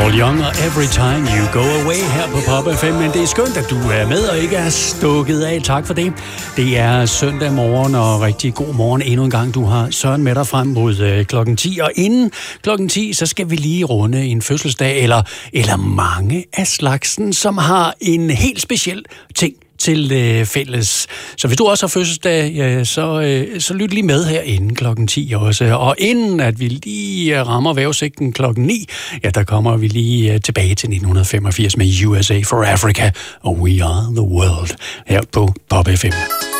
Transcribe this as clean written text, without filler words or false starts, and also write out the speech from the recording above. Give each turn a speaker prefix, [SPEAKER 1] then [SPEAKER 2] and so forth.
[SPEAKER 1] Paul Young og Every Time You Go Away her på Pop FM. Men det er skønt, at du er med og ikke er stukket af. Tak for det. Det er søndag morgen, og rigtig god morgen endnu en gang. Du har Søren med dig frem mod klokken 10. Og inden klokken 10, så skal vi lige runde en fødselsdag, eller mange af slagsen, som har en helt speciel ting til fælles. Så hvis du også har fødselsdag, ja, så lyt lige med her inden klokken 10 også. Og inden at vi lige rammer vejrudsigten klokken 9, ja, der kommer vi lige tilbage til 1985 med USA for Africa og We Are the World her på Pop FM.